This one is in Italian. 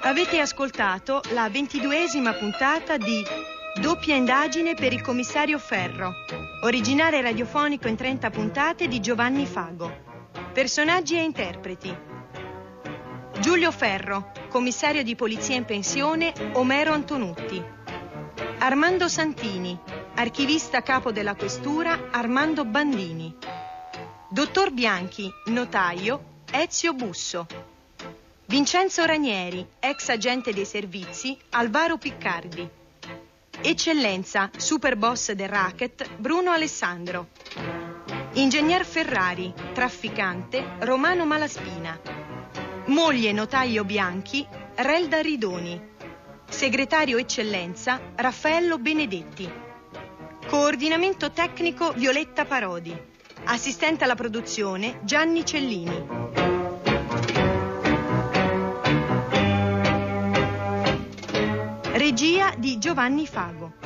Avete ascoltato la 22esima puntata di Doppia indagine per il commissario Ferro, originale radiofonico in 30 puntate di Giovanni Fago. Personaggi e interpreti: Giulio Ferro, commissario di polizia in pensione Omero Antonutti; Armando Santini, archivista capo della questura Armando Bandini; Dottor Bianchi, notaio Ezio Busso; Vincenzo Ranieri, ex agente dei servizi Alvaro Piccardi; Eccellenza, super boss del racket Bruno Alessandro; Ingegner Ferrari, trafficante Romano Malaspina; moglie notaio Bianchi Relda Ridoni; segretario Eccellenza Raffaello Benedetti; coordinamento tecnico Violetta Parodi; assistente alla produzione Gianni Cellini. Regia di Giovanni Fago.